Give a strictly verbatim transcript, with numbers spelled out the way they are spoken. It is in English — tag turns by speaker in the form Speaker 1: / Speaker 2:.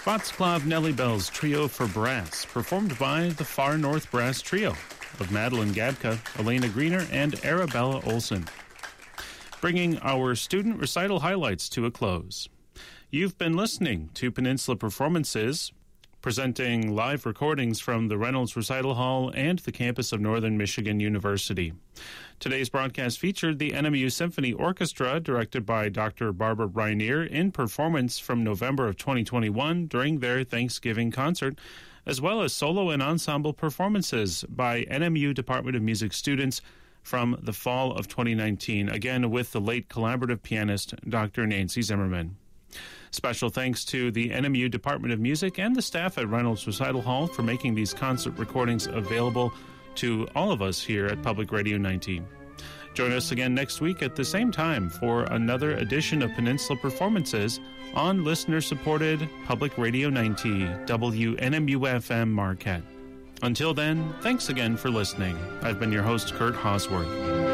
Speaker 1: Václav Nelibel's Trio for Brass, performed by the Far North Brass Trio of Madeline Gabka, Elena Greener, and Arabella Olson, bringing our student recital highlights to a close. You've been listening to Peninsula Performances, presenting live recordings from the Reynolds Recital Hall and the campus of Northern Michigan University. Today's broadcast featured the N M U Symphony Orchestra, directed by Doctor Barbara Reinier, in performance from November of twenty twenty-one during their Thanksgiving concert, as well as solo and ensemble performances by N M U Department of Music students from the fall of twenty nineteen, again with the late collaborative pianist Doctor Nancy Zimmerman. Special thanks to the N M U Department of Music and the staff at Reynolds Recital Hall for making these concert recordings available to all of us here at Public Radio nineteen. Join us again next week at the same time for another edition of Peninsula Performances on listener-supported Public Radio ninety, W N M U F M Marquette. Until then, thanks again for listening. I've been your host, Kurt Hosworth.